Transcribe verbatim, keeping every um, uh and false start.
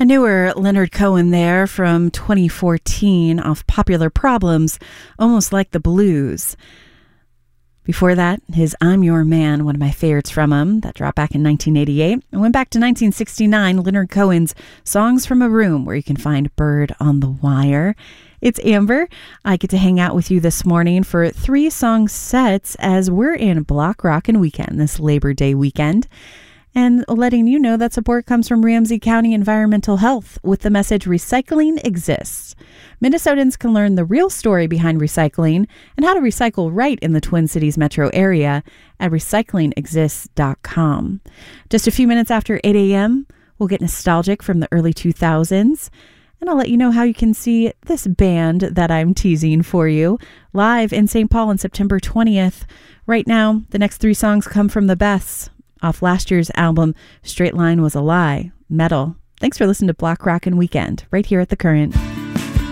newer Leonard Cohen there from twenty fourteen off Popular Problems, Almost Like the Blues. Before that, his I'm Your Man, one of my favorites from him, that dropped back in nineteen eighty-eight. And went back to nineteen sixty-nine, Leonard Cohen's Songs from a Room, where you can find Bird on the Wire. It's Amber. I get to hang out with you this morning for three song sets as we're in Block Rockin' Weekend, this Labor Day weekend. And letting you know that support comes from Ramsey County Environmental Health with the message Recycling Exists. Minnesotans can learn the real story behind recycling and how to recycle right in the Twin Cities metro area at recycling exists dot com. Just a few minutes after eight a.m., we'll get nostalgic from the early two thousands. And I'll let you know how you can see this band that I'm teasing for you live in Saint Paul on September twentieth. Right now, the next three songs come from the Beths off last year's album, Straight Line Was a Lie, Metal. Thanks for listening to Block Rockin' Weekend, right here at The Current.